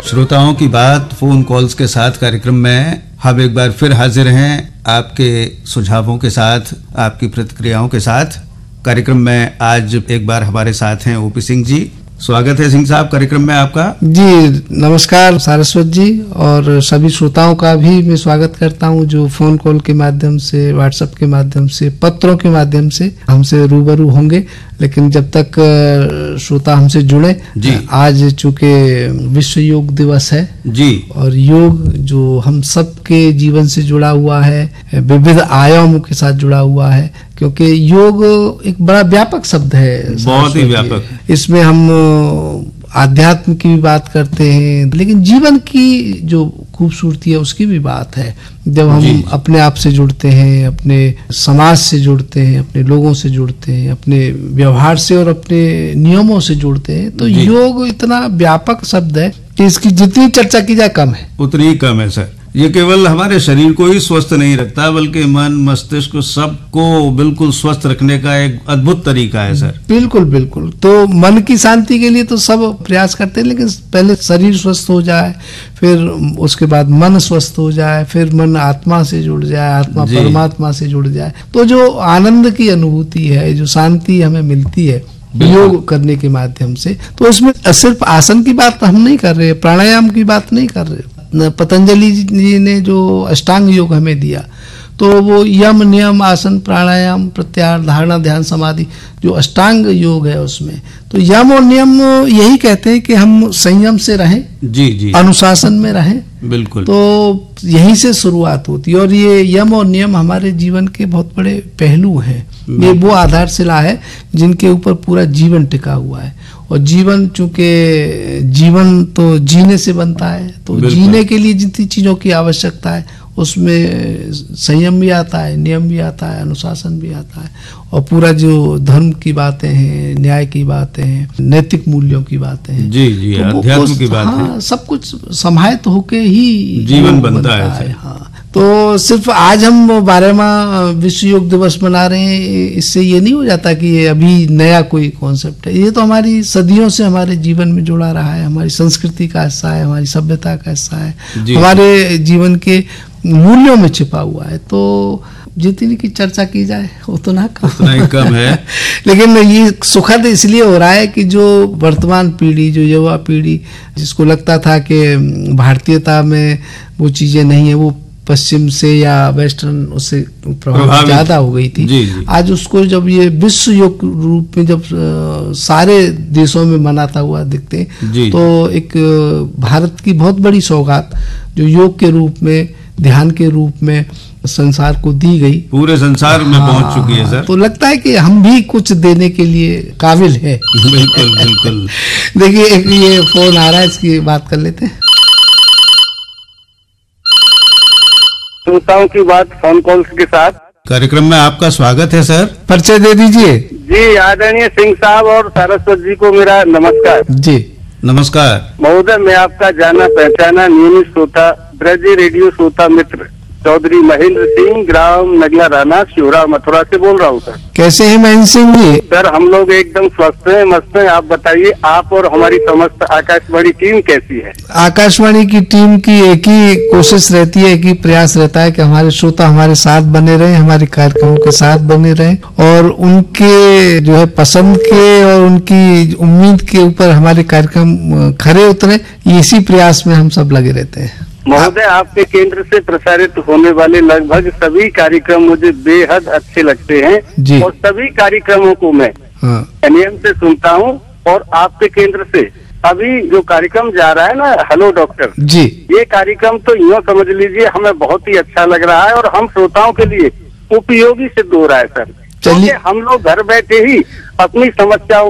श्रोताओं की बात फोन कॉल्स के साथ कार्यक्रम में हम एक बार फिर हाजिर हैं आपके सुझावों के साथ, आपकी प्रतिक्रियाओं के साथ। कार्यक्रम में आज एक बार हमारे साथ हैं ओपी सिंह जी। स्वागत है सिंह साहब कार्यक्रम में आपका। जी नमस्कार सारस्वत जी, और सभी श्रोताओं का भी मैं स्वागत करता हूं जो फोन कॉल के माध्यम से, व्हाट्सएप के माध्यम से, पत्रों के माध्यम से हमसे रूबरू होंगे। लेकिन जब तक श्रोता हमसे जुड़े, आज चूंकि विश्व योग दिवस है जी, और योग जो हम सब के जीवन से जुड़ा हुआ है, विविध आयामों के साथ जुड़ा हुआ है, क्योंकि योग एक बड़ा व्यापक शब्द है, बहुत ही व्यापक। इसमें हम आध्यात्म की भी बात करते हैं, लेकिन जीवन की जो खूबसूरती है उसकी भी बात है। जब हम अपने आप से जुड़ते हैं, अपने समाज से जुड़ते हैं, अपने लोगों से जुड़ते हैं, अपने व्यवहार से और अपने नियमों से जुड़ते हैं, तो योग इतना व्यापक शब्द है कि इसकी जितनी चर्चा की जाए कम है, उतनी ही कम है सर। ये केवल हमारे शरीर को ही स्वस्थ नहीं रखता, बल्कि मन, मस्तिष्क सबको बिल्कुल स्वस्थ रखने का एक अद्भुत तरीका है सर। बिल्कुल बिल्कुल। तो मन की शांति के लिए तो सब प्रयास करते हैं, लेकिन पहले शरीर स्वस्थ हो जाए, फिर उसके बाद मन स्वस्थ हो जाए, फिर मन आत्मा से जुड़ जाए, आत्मा परमात्मा से जुड़ जाए, तो जो आनंद की अनुभूति है, जो शांति हमें मिलती है योग करने के माध्यम से, तो उसमें सिर्फ आसन की बात हम नहीं कर रहे, प्राणायाम की बात नहीं कर रहे। पतंजलि जी ने जो अष्टांग योग हमें दिया, तो वो यम, नियम, आसन, प्राणायाम, प्रत्याहार, धारणा, ध्यान, समाधि, जो अष्टांग योग है उसमें तो यम और नियम यही कहते हैं कि हम संयम से रहें, जी, अनुशासन में रहें। बिल्कुल। तो यहीं से शुरुआत होती है, और ये यम और नियम हमारे जीवन के बहुत बड़े पहलू हैं। ये वो आधारशिला है जिनके ऊपर पूरा जीवन टिका हुआ है। और जीवन, चूंकि जीवन तो जीने से बनता है, तो जीने के लिए जितनी चीजों की आवश्यकता है उसमें संयम भी आता है, नियम भी आता है, अनुशासन भी आता है, और पूरा जो धर्म की बातें हैं, न्याय की बातें हैं, नैतिक मूल्यों की बातें हैं, जी, तो अध्यात्म की बात है, सब कुछ समाहित होके ही जीवन बनता है। हाँ, तो सिर्फ आज हम 12वां विश्व योग दिवस मना रहे हैं, इससे ये नहीं हो जाता कि ये अभी नया कोई कॉन्सेप्ट है। ये तो हमारी सदियों से हमारे जीवन में जुड़ा रहा है, हमारी संस्कृति का हिस्सा है, हमारी सभ्यता का हिस्सा है, हमारे जीवन के मूल्यों में छिपा हुआ है। तो जितनी की चर्चा की जाए उतना ही कम है। लेकिन ये सुखद इसलिए हो रहा है कि जो वर्तमान पीढ़ी, जो युवा पीढ़ी, जिसको लगता था कि भारतीयता में वो चीजें नहीं है, वो पश्चिम से या वेस्टर्न उससे प्रभाव ज्यादा हो गई थी, जी। आज उसको जब ये विश्व योग रूप में जब सारे देशों में मनाता हुआ दिखते, तो एक भारत की बहुत बड़ी सौगात जो योग के रूप में, ध्यान के रूप में संसार को दी गई, पूरे संसार में पहुंच चुकी है सर। तो लगता है कि हम भी कुछ देने के लिए काबिल है। बिल्कुल बिल्कुल। देखिए एक ये फोन आ रहा है, इसकी बात कर लेते हैं। श्रोताओं की बात फोन कॉल्स के साथ कार्यक्रम में आपका स्वागत है सर। परिचय दे दीजिए। जी, आदरणीय सिंह साहब और सारस्वत जी को मेरा नमस्कार। जी नमस्कार महोदय। मैं आपका जाना पहचाना नियमित श्रोता, ब्रज रेडियो श्रोता मित्र चौधरी महेंद्र सिंह, ग्राम नगला राना, शिवरा, मथुरा से बोल रहा हूँ सर। कैसे हैं महेंद्र सिंह जी? सर हम लोग एकदम स्वस्थ हैं, मस्त हैं। आप बताइए, आप और हमारी समस्त आकाशवाणी टीम कैसी है? आकाशवाणी की टीम की एक ही कोशिश रहती है, एक ही प्रयास रहता है कि हमारे श्रोता हमारे साथ बने रहें, हमारे कार्यक्रमों के साथ बने रहें, और उनके जो है पसंद के और उनकी उम्मीद के ऊपर हमारे कार्यक्रम खरे उतरे। इसी प्रयास में हम सब लगे रहते हैं। महोदय, आपके केंद्र से प्रसारित होने वाले लगभग सभी कार्यक्रम मुझे बेहद अच्छे लगते हैं, और सभी कार्यक्रमों को मैं नियम से सुनता हूं। और आपके केंद्र से अभी जो कार्यक्रम जा रहा है ना, हेलो डॉक्टर जी, ये कार्यक्रम तो यूँ समझ लीजिए हमें बहुत ही अच्छा लग रहा है, और हम श्रोताओं के लिए उपयोगी सिद्ध हो रहा है सर। चलिए, हम लोग घर बैठे ही अपनी समस्याओं